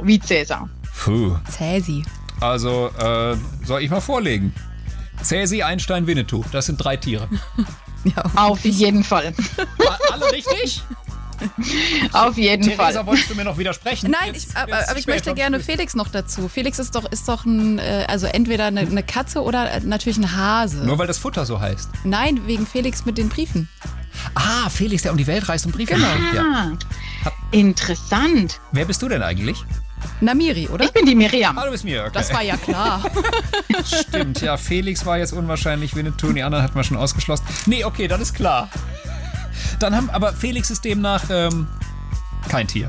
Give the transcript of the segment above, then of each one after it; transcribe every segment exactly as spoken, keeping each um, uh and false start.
wie Cäsar. Puh. Cäsi. Also, äh, soll ich mal vorlegen? Cäsi, Einstein, Winnetou. Das sind drei Tiere. Ja, Auf jeden Fall. Alle richtig? Auf jeden Theresa, Fall. wolltest du mir noch widersprechen? Nein, Jetzt- ich, aber, jetzt aber ich später. möchte gerne Felix noch dazu. Felix ist doch, ist doch ein, äh, also entweder eine, eine Katze oder äh, natürlich ein Hase. Nur weil das Futter so heißt. Nein, wegen Felix mit den Briefen. Ah, Felix, der um die Welt reist und Briefe Genau. schickt. Ja. Ah, interessant. Wer bist du denn eigentlich? Namiri, oder? Ich bin die Miriam. Ah, du bist mir, okay. Das war ja klar. Stimmt, ja, Felix war jetzt unwahrscheinlich, Winnetou, die anderen hatten wir schon ausgeschlossen. Nee, okay, dann ist klar. Dann haben, aber Felix ist demnach ähm, kein Tier.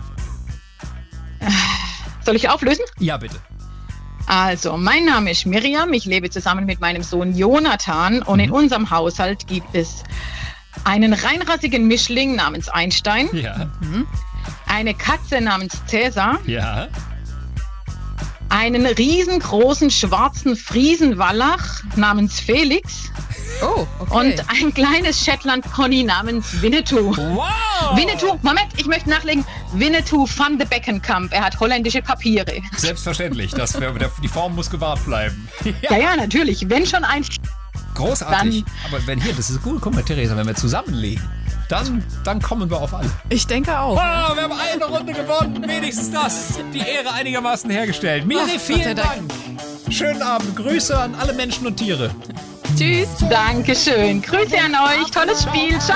Soll ich auflösen? Ja, bitte. Also, mein Name ist Miriam. Ich lebe zusammen mit meinem Sohn Jonathan. Und in unserem Haushalt gibt es einen reinrassigen Mischling namens Einstein, Ja, eine Katze namens Cäsar, ja. einen riesengroßen schwarzen Friesenwallach namens Felix Oh, okay. und ein kleines Shetland-Pony namens Winnetou. Wow! Winnetou, Moment, ich möchte nachlegen. Winnetou van de Beckenkamp. Er hat holländische Papiere. Selbstverständlich, das wär, der, die Form muss gewahrt bleiben. Ja, ja, natürlich. Wenn schon ein... Großartig. Dann- Aber wenn hier, das ist gut, guck mal, Theresa, wenn wir zusammenlegen, dann, dann kommen wir auf alle. Ich denke auch. Oh, wir haben eine Runde gewonnen. Wenigstens das. Die Ehre einigermaßen hergestellt. Miri, Ach, Gott sei vielen Dank. Dank. Schönen Abend. Grüße an alle Menschen und Tiere. Tschüss. Dankeschön. Grüße an euch. Tolles Spiel. Ciao.